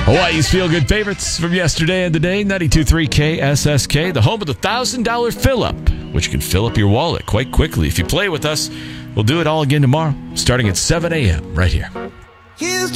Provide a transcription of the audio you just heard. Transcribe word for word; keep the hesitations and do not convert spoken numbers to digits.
Hawaii's feel-good favorites from yesterday and today, ninety-two point three K S S K, the home of the one thousand dollars fill-up, which can fill up your wallet quite quickly. If you play with us, we'll do it all again tomorrow, starting at seven a.m. right here.